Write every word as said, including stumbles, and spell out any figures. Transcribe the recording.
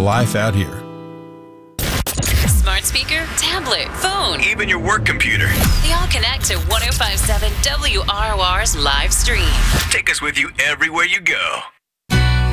life out here. Smart speaker, tablet, phone, even your work computer. They all connect to one oh five point seven W R O R's live stream. Take us with you everywhere you go.